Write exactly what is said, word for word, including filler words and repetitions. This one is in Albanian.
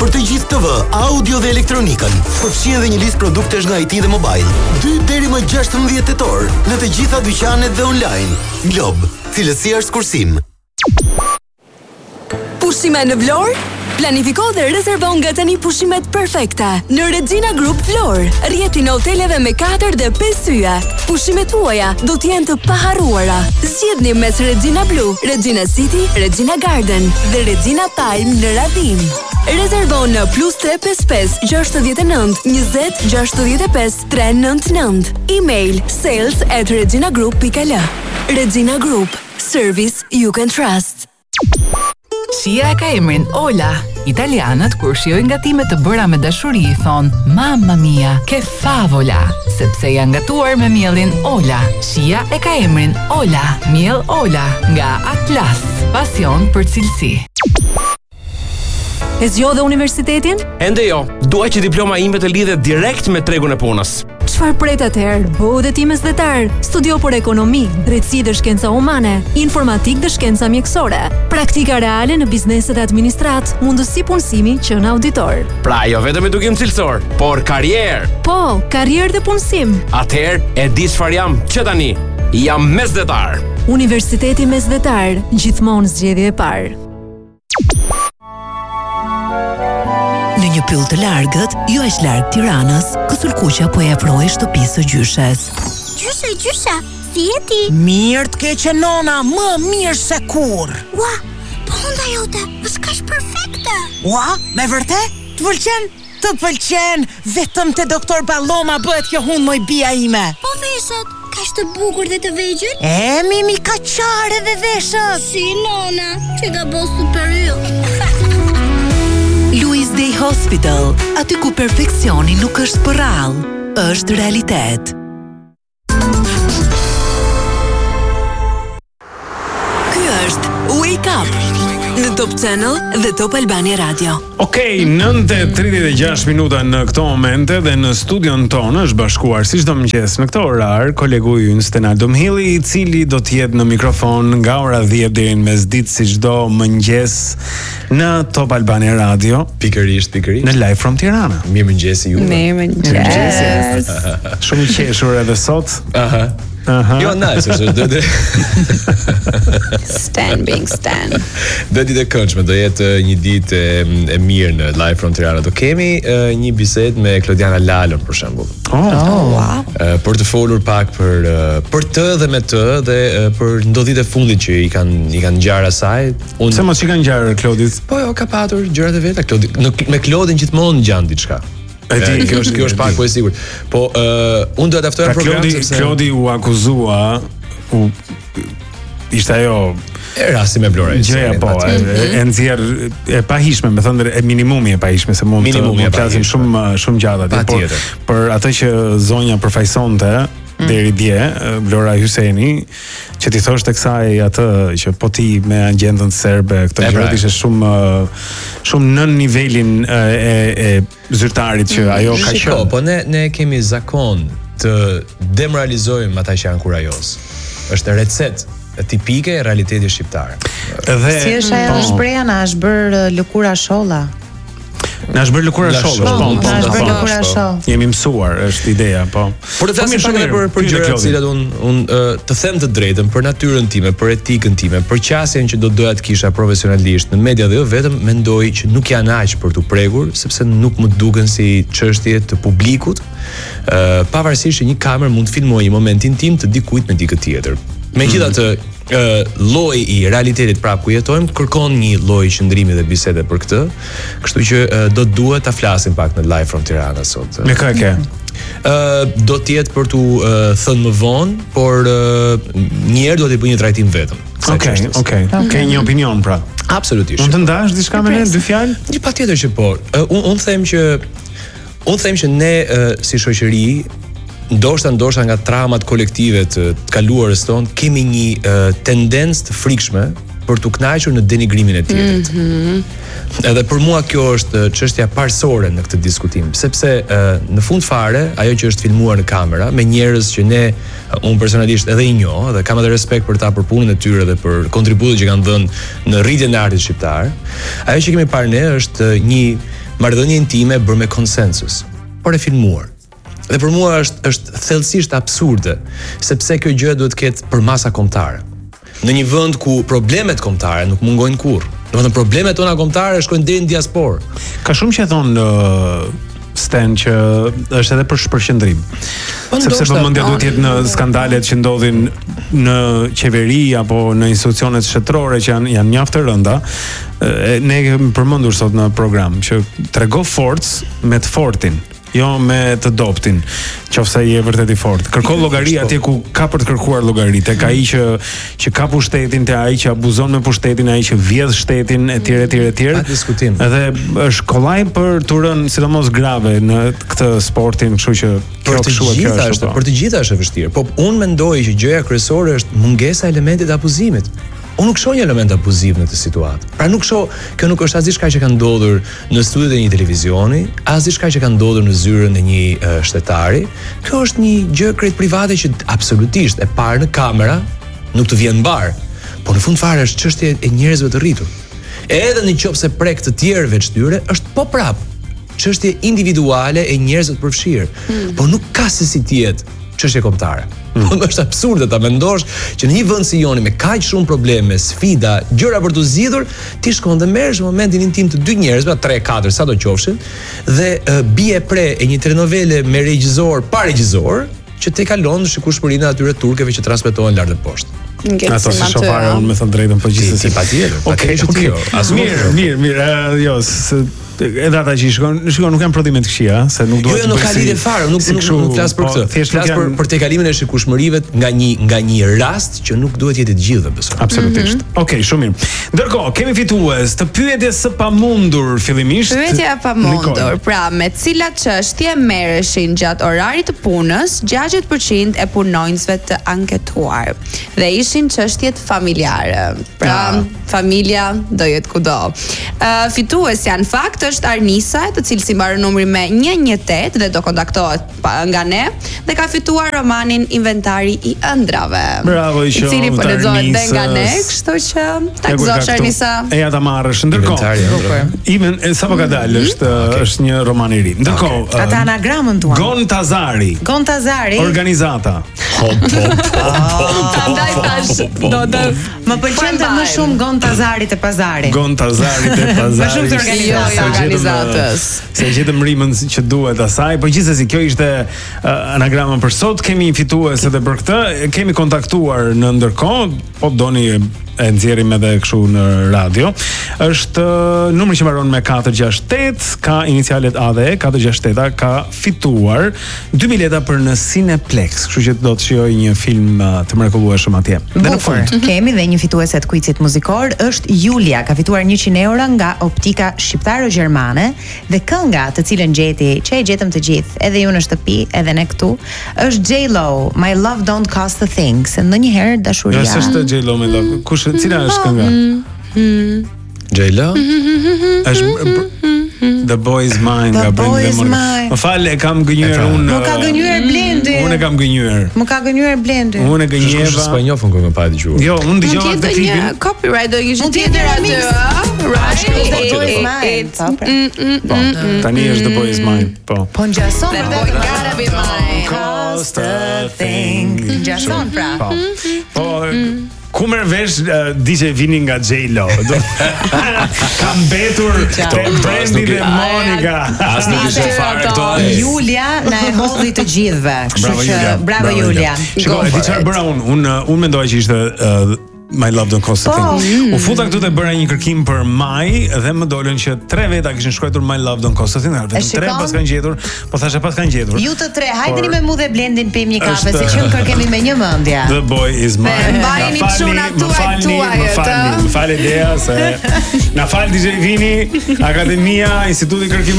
për të gjithë T V, audio dhe elektronikën. Përfshin edhe një listë produktesh nga I T dhe mobile. dy deri më gjashtëmbëdhjetë tetor në të gjitha dyqanet dhe online. Glob, cilësia është kursim. Pushime në Vlorë? Planifiko dhe rezervon nga tani pushimet perfekte në Regina Group Vlorë. Rjeti në hoteleve me katër dhe pesë yje. Pushimet tuaja do të jenë të paharruara. Zgjidhni mes Regina Blue, Regina City, Regina Garden dhe Regina Palm në Radhim. Rezervon në plus tre pesë pesë gjashtë dhjetë e nëntë njëzet gjashtë dhjetë e pesë tre nëntë nëntë. E-mail sales at reginagroup dot l. Regina Group, service you can trust. Shia e ka emrin Ola. Italianët kur shijojnë gatime të bëra me dashuri i thon Mamma mia, che favola, sepse janë gatuar me mielin Ola. Shia e ka emrin Ola, miell Ola nga Atlas, pasion për cilësi. E zgjodhe universitetin? Ende jo, dua që diploma ime të lidhet direkt me tregun e punës. Çfarë pret atëherë? Bëu dhe ti mesdhetar. Studio për ekonomi, drejtësi dhe shkenca humane, informatik dhe shkenca mjekësore, praktika reale në bizneset e administrat, mundësi punësimi që në auditor. Pra jo vetëm edukim cilësor, por karrierë. Po, karrierë dhe punësim. Atëherë e di çfarë jam që tani. Jam mesdhetar. Universiteti Mesdhetar, gjithmonë zgjedhje e parë. Në një pyll të largët, jo aq larg Tiranës, Kësulkuqa po e afroi shtëpisë së gjyshes. Gjyshe, gjyshe, si je ti? Mirë të keqe nona, më mirë se kur. Ua, po hunda jote, është kaq perfekte. Ua, me vërtet? Të pëlqen? Të pëlqen, vetëm te doktor Balloma bëhet kjo hund moj bia ime. Po veshët, kaq të bukur dhe të vegjël? E, mimi ka qare dhe veshët. Si nona, që ka bo super yll. Louis Day Hospital, aty ku perfeksioni nuk është për rallë, është realitet. Ky është Wake Up në Top Channel dhe Top Albania Radio. Okej, nëntë e tridhjetë e gjashtë minuta në këto momente dhe në studion tonë është bashkuar si çdo mëngjes në këtë orar kolegu ynë Stenaldo Mhilli, i cili do të jetë në mikrofon nga ora dhjetë deri në mesditë si çdo mëngjes në Top Albania Radio. Pikërisht, pikërisht. Në Live from Tirana. Mirëmëngjes ju. Mirëmëngjes. Shumë i qeshur edhe sot. Aha. Aha. Jo, nice, është do të Stan being Stan. Do ditë e këndshme, do jetë një ditë e, e mirë në Live from Tirana. Do kemi uh, një bisedë me Klodiana Lalën për shembull. Oh, oh wow. Uh, për të folur pak për uh, për të dhe me të dhe uh, për ndodhitë e fundit që i kanë i kanë ngjarë asaj. Unë se mos i kanë ngjarë Klodit. Po jo, ka patur gjërat e veta Klodi. Në, me Klodin gjithmonë ngjan diçka. E di, kjo është kjo është pak po e sigurt. Po uh, unë do ta ftoj në program Klodi, sepse Klodi u akuzua, u ishte ajo e rasti me Blora. Gjëja po, e, e nxjerr e pahishme, me thënë e minimumi e pahishme se mund të mund të flasim shumë shumë gjatë aty, por për atë që zonja përfaqësonte deri dje, Blora Hyseni, që ti thoshte kësaj atë që po ti me agjentën serbe këto gjërat ishte shumë shumë nën nivelin e, e, e zyrtarit që ajo ka qenë. Shiko, po ne ne kemi zakon të demoralizojmë ata që janë kurajos. Është recetë tipike e realitetit shqiptar. Dhe si është ajo shpreha, na është bër lëkura sholla. Na është bërë lëkura sholl, po, na është bërë lëkura sholl. Jemi mësuar, është ideja, po. Por të flasim pak për për gjëra të cilat un un të them të drejtën për natyrën time, për etikën time, për qasjen që do doja të kisha profesionalisht në media dhe jo vetëm, mendoj që nuk janë aq për tu prekur, sepse nuk më duken si çështje të publikut, ë pavarësisht që një kamerë mund të filmojë një moment intim të dikujt me dikë tjetër. Megjithatë, Uh, lloji i realitetit prap ku jetojmë kërkon një lloj qëndrimi dhe bisede për këtë, kështu që uh, do duhet ta flasim pak në Live from Tirana sot. Me kë e ke? Uh, do të jetë për tu uh, thënë më vonë, por uh, një herë do të bëj një trajtim vetëm. Okej, okej. Ke një opinion pra? Absolutisht. Mund të ndash diçka me ne, dy fjalë? Një patjetër që po. Uh, unë un them që unë them që ne uh, si shoqëri ndoshta ndoshta nga traumat kolektive të, të kaluarës tonë kemi një uh, tendencë të frikshme për të kënaqur në denigrimin e tjetrit. Mm-hmm. Edhe për mua kjo është çështja parsorë në këtë diskutim, sepse uh, në fund fare ajo që është filmuar në kamera me njerëz që ne uh, unë personalisht edhe i njoh dhe kam edhe respekt për ta për punën e tyre dhe për kontributin që kanë dhënë në rritjen e artit shqiptar. Ajo që kemi parë ne është një marrëdhënie intime e bërë me konsensus, por e filmuar. Dhe për mua është është thellësisht absurde, sepse kjo gjë duhet të ketë për masa kombëtare. Në një vend ku problemet kombëtare nuk mungojnë kurrë. Domethënë problemet tona kombëtare shkojnë deri në diasporë. Ka shumë që thonë uh, Sten që është edhe për shpërqendrim. Sepse vëmendja duhet të jetë në skandalet që ndodhin në qeveri apo në institucionet shtetërore që janë janë mjaft të rënda. Ne kemi përmendur sot në program që trego forcë me të fortin. Jo me të doptin, qofse i e vërtet i fort. Kërko llogari atje ku ka për të kërkuar llogari, tek ai që që ka pushtetin, te ai që abuzon me pushtetin, ai që vjedh shtetin etj etj etj. Pa diskutim. Edhe është kollaj për të rënë sidomos grave në këtë sportin, kështu që për të gjitha është, për të gjitha është e vështirë. Po unë mendoj që gjëja kryesore është mungesa e elementit të abuzimit. Unë nuk shoh një element abuziv në këtë situatë. Pra nuk shoh, kjo nuk është as diçka që ka ndodhur në studiot e një televizioni, as diçka që ka ndodhur në zyrën e një uh, shtetari. Kjo është një gjë krejt private që absolutisht e parë në kamera nuk të vjen mbar. Por në fund fare është çështje e njerëzve të rritur. Edhe nëse prek të tjerëve çtyre, është po prap çështje individuale e njerëzve të përfshirë. Mm. Por nuk ka se si të jetë çështje kombëtare. Mm. Është absurde ta mendosh që në një vend si joni me kaq shumë probleme, sfida, gjëra për të zgjidhur, ti shkon dhe merresh momentin intim të dy njerëzve, tre, katër, sado qofshin, dhe uh, bie pre e një telenovele me regjisor pa regjisor, që te kalon shikueshmërinë e atyre turkeve që transmetohen lart dhe poshtë. Ato si shofare, unë me thënë drejtën, po gjithsesi patjetër. Okej, okej. Mirë, mirë, mirë, jo, edhe ata që shikon, shikon nuk kanë prodhime të këqija, se nuk duhet. Jo, nuk ka lidhje fare, nuk nuk nuk flas për këtë. Flas për për tekalimin e shikueshmërive nga një nga një rast që nuk duhet jetë të gjithë, besoj. Absolutisht. Okej, shumë mirë. Ndërkohë, kemi fitues të pyetjes së pamundur fillimisht. Pyetja e pamundur, pra me cilat çështje merreshin gjatë orarit të punës gjashtëdhjetë përqind e punonjësve të anketuar. Dhe ishin çështjet familjare. Pra, familja do jetë kudo. Uh, fitues janë fakt është Arnisa, të cilës i mbaron numri me një një osem dhe do kontaktohet nga ne dhe ka fituar romanin Inventari i ëndrave. Bravo i qoftë. I cili po lexohet dhe nga ne, kështu që ta gëzosh Arnisa. E ja ta marrësh. Ndërkohë, Imen sapo ka dalë është është një roman i ri. Ndërkohë, ata anagramën tuan. Gon Tazari. Gon Tazari. Organizata. Prandaj tash do të më pëlqente më shumë Gon Tazari te pazari. Gon Tazari te pazari. Më shumë të organizatës. Se gjetëm rimën që duhet asaj, por gjithsesi kjo ishte uh, anagrama për sot. Kemi fitues edhe për këtë. Kemi kontaktuar në ndërkohë, po doni e nxjerrim edhe kështu në radio. Është uh, numri që mbaron me katër gjashtë osem, ka inicialet A dhe E, katër gjashtë osem ka fituar dy bileta për në Cineplex, kështu që do të shijojë një film uh, të mrekullueshëm atje. Dhe në fund kemi dhe një fituese të quizit muzikor, është Julia, ka fituar njëqind euro nga Optika Shqiptaro-Gjermane dhe kënga të cilën gjeti, që e gjetëm të gjithë, edhe ju në shtëpi, edhe ne këtu, është J-Lo, My Love Don't Cost a Thing. Se ndonjëherë dashuria. Ja, është J-Lo, My Love. Kush cila është kënga? J-Lo? Është The Boy Is Mine. The Boy Is Mine. Më fal, e kam gënjur unë. Më ka gënyer Blendi. Unë e kam gënyer. Më ka gënyer Blendi. Unë e gënjeva. Është spanjoll këngë pa e dëgjuar. Jo, unë dëgjova atë klipin. Copyright do ishte tjetër aty, Po, tani është The Boy Is Mine. Po. Po ngjason. The Boy Gotta Be Mine. Cost a thing. Ngjason pra. Po. Po. Ku merr vesh uh, D J Vini nga J-Lo. Ka mbetur te Blendi dhe Monika. As nuk ishte fare këto. Julia na e hodhi të gjithëve. Kështu që bravo Julia. Shikoj, di çfarë bëra unë. Unë unë mendoj që ishte uh, My Love Don't Cost a Thing. U futa këtu dhe bëra një kërkim për Maj dhe më dolën që tre veta kishin shkruar My Love Don't Cost a Thing. Vetëm tre pas kanë gjetur, po thashë pas kanë gjetur. Ju të tre, hajdeni me mu dhe Blendin pim një kafe, se që në kërkemi me një mendje. The Boy Is Mine. Mbajeni çunat tuaj tuaj. Më falni, më falni idea se na fal D J Vini, Akademia, Instituti Kërkim